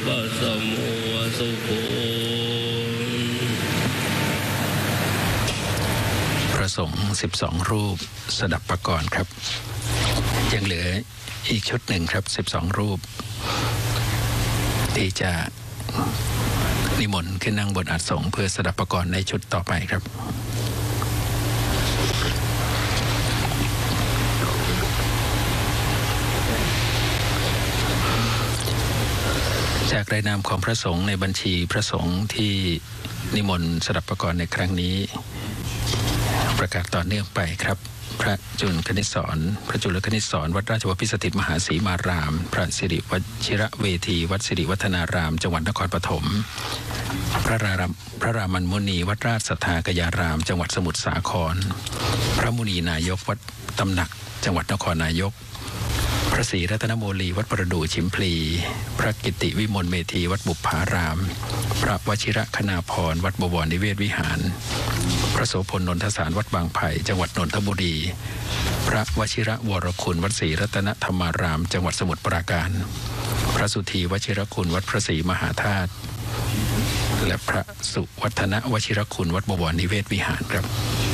ปัสสโมสุโขพระสงฆ์12รูปสดับปกรณ์ครับยังเหลืออีกชุดหนึ่งครับ12รูปที่จะนิมนต์ขึ้นนั่งบนอาสงฆ์เพื่อสดับปกรณ์ในชุดต่อไปครับจากรายนามของพระสงฆ์ในบัญชีพระสงฆ์ที่นิมนต์สดับปกรณ์ในครั้งนี้ประกาศต่อเนื่องไปครับพระจุลคณิศรพระจุลคณิศรวัดราชวพิสถิตมหาศรีมารามพระสิริวชิระเวทีวัดสิริวัฒนารามจังหวัดนครปฐมพระรามันมุนีวัดราชสัทธากยารามจังหวัดสมุทรสาครพระมุนีนายกวัดตำหนักจังหวัดนครนายกพระศรีรัตนโมลีวัดประดู่ชิมพลีพระกิติวิมลเมธีวัดบุปผารามพระวชิระคณาพรวัดบวรนิเวศวิหารพระโสพลนนทสารวัดบางไผ่จังหวัดนนทบุรีพระวชิระวรคุณวัดศรีรัตนธรรมารามจังหวัดสมุทรปราการพระสุธีวชิรคุณวัดพระศรีมหาธาตุและพระสุวัฒนวชิรคุณวัดบวรนิเวศวิหารครับ